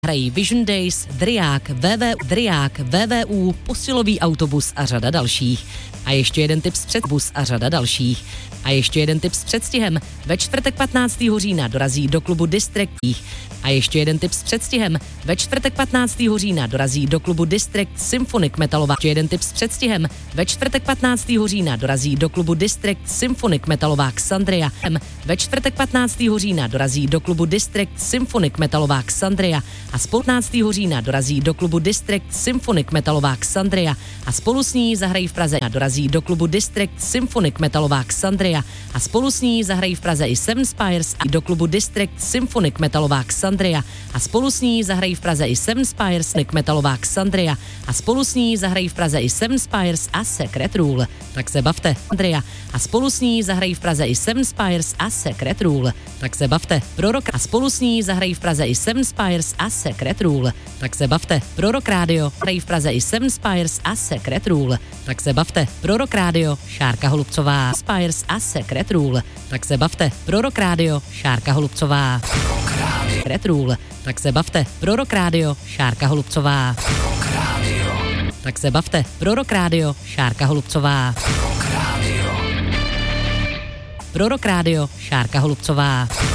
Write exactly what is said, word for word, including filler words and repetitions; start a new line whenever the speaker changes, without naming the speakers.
Hrají Vision Days, Driák, V V, Driák, V V U, Posilový autobus a řada dalších. A ještě jeden tip z předbus a řada dalších. A ještě jeden tip s předstihem. Ve čtvrtek patnáctého října dorazí do klubu District. A ještě jeden tip s předstihem. Ve čtvrtek patnáctého října dorazí do klubu District Symphonic Metalová. Ještě jeden tip s předstihem. Ve čtvrtek patnáctého října dorazí do klubu District Symphonic Metalová Xandria. Ve čtvrtek patnáctého října dorazí do klubu District Symphonic Metalová Xandria. A z patnáctého října dorazí do klubu District Symphonic Metalová Xandria. A spolu s ní zahrají v Praze. Dorazí do klubu District Symphonic Metalová Xandria. A spolu s ní zahrají v Praze i Seven Spires a do klubu District Symphonic Metalová Xandria. A spolu s ní zahrají v Praze i Seven Spires, Metalová Xandria. A spolu s ní zahrají v Praze i Seven Spires a Secret Rule. Tak se bavte, Andrea. A spolu s ní zahrají v Praze i Seven Spires a Secret Rule. Tak se bavte, Prorok. A spolu s ní zahrají v Praze i Seven Spires a Secret Rule. Tak se bavte, Prorok Rádio. Hrají v Praze i Seven Spires a Secret Rule. Tak se bavte, Prorok Rádio, Šárka Holubcová, Spires a Secret Rule. Tak se bavte, Prorok Rádio, Šárka Holubcová. Secret Rule. Tak se bavte, Prorok Rádio, Šárka Holubcová. Tak se bavte, Prorok Rádio, Šárka Holubcová. Prorok Rádio, Šárka Holubcová.